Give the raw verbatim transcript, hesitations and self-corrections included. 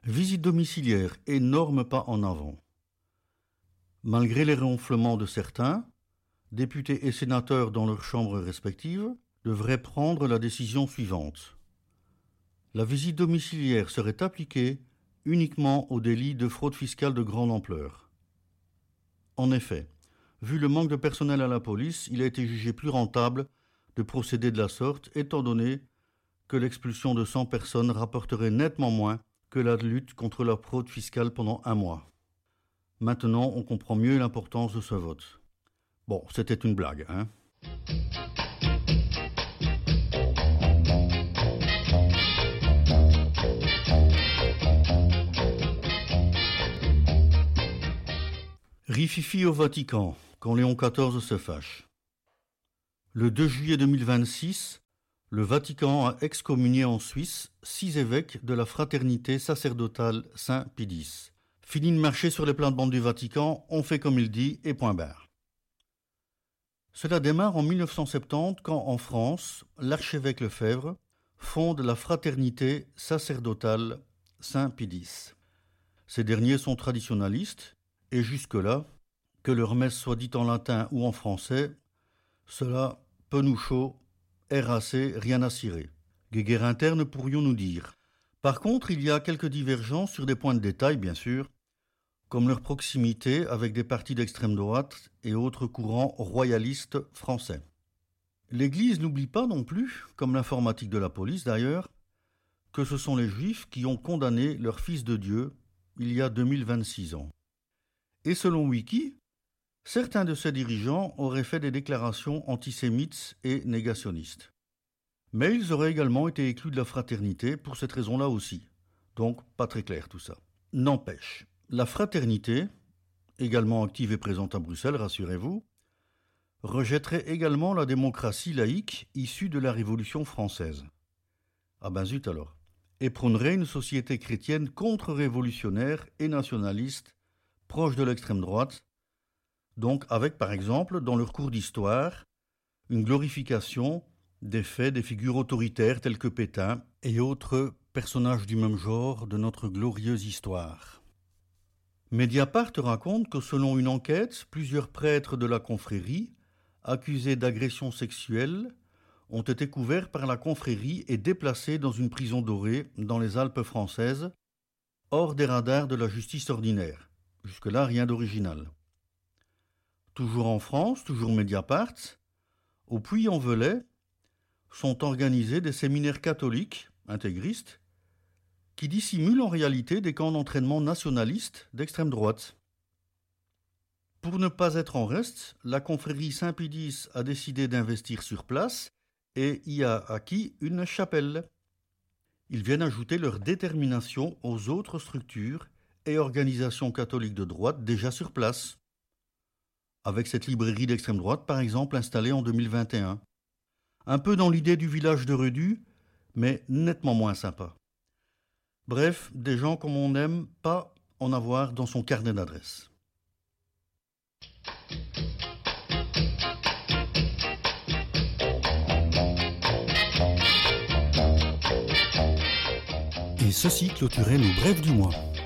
Visite domiciliaire, énorme pas en avant. Malgré les ronflements de certains, députés et sénateurs dans leurs chambres respectives devraient prendre la décision suivante. La visite domiciliaire serait appliquée uniquement au délit de fraude fiscale de grande ampleur. En effet, vu le manque de personnel à la police, il a été jugé plus rentable de procéder de la sorte, étant donné que l'expulsion de cent personnes rapporterait nettement moins que la lutte contre la fraude fiscale pendant un mois. Maintenant, on comprend mieux l'importance de ce vote. Bon, c'était une blague, hein ? Rififi au Vatican, quand Léon quatorze se fâche. Le deux juillet deux mille vingt-six, le Vatican a excommunié en Suisse six évêques de la fraternité sacerdotale Saint-Pie X. Fini de marcher sur les plates-bandes du Vatican, on fait comme il dit et point barre. Cela démarre en mille neuf cent soixante-dix quand, en France, l'archevêque Lefebvre fonde la fraternité sacerdotale Saint-Pie X. Ces derniers sont traditionalistes et jusque-là, que leur messe soit dite en latin ou en français, cela, peu nous chaud, air assez, rien à cirer. Guéguerre interne pourrions-nous dire. Par contre, il y a quelques divergences sur des points de détail, bien sûr, comme leur proximité avec des partis d'extrême droite et autres courants royalistes français. L'Église n'oublie pas non plus, comme l'informatique de la police d'ailleurs, que ce sont les Juifs qui ont condamné leur Fils de Dieu il y a deux mille vingt-six ans. Et selon Wiki, certains de ces dirigeants auraient fait des déclarations antisémites et négationnistes. Mais ils auraient également été exclus de la fraternité pour cette raison-là aussi. Donc, pas très clair tout ça. N'empêche, la fraternité, également active et présente à Bruxelles, rassurez-vous, rejetterait également la démocratie laïque issue de la Révolution française. Ah ben zut alors. Et prônerait une société chrétienne contre-révolutionnaire et nationaliste, proche de l'extrême droite, donc avec par exemple, dans leur cours d'histoire, une glorification des faits des figures autoritaires telles que Pétain et autres personnages du même genre de notre glorieuse histoire. Mediapart raconte que selon une enquête, plusieurs prêtres de la confrérie, accusés d'agression sexuelle, ont été couverts par la confrérie et déplacés dans une prison dorée dans les Alpes françaises, hors des radars de la justice ordinaire. Jusque-là, rien d'original. Toujours en France, toujours Mediapart, au Puy-en-Velay, sont organisés des séminaires catholiques, intégristes, qui dissimulent en réalité des camps d'entraînement nationalistes d'extrême droite. Pour ne pas être en reste, la confrérie Saint-Pie X a décidé d'investir sur place et y a acquis une chapelle. Ils viennent ajouter leur détermination aux autres structures et organisations catholiques de droite déjà sur place, avec cette librairie d'extrême droite par exemple installée en deux mille vingt et un. Un peu dans l'idée du village de Redu, mais nettement moins sympa. Bref, des gens comme on n'aime pas en avoir dans son carnet d'adresses. Et ceci clôturait nos brèves du mois.